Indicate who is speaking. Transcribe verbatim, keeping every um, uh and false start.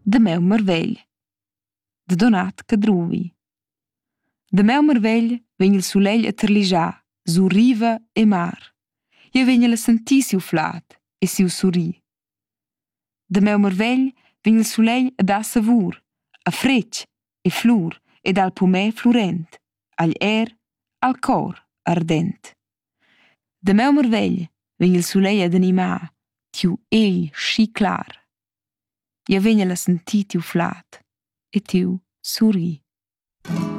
Speaker 1: Da meu marvegl. Da Donat Cadruvi. Da meu marvegl vegn il sulegl a terlischar sur riva e mar. Jeu vegn a sentir siu flat e siu surrir. Da meu marvegl vegn il sulegl a dar savur a fretg e flur ed al pumer flurent, agl aer, al cor ardent. Da meu marvegl vegn il sulegl ad animar tiu egl schi clar. Jeu vegn a sentir tiu flat e tiu surrir.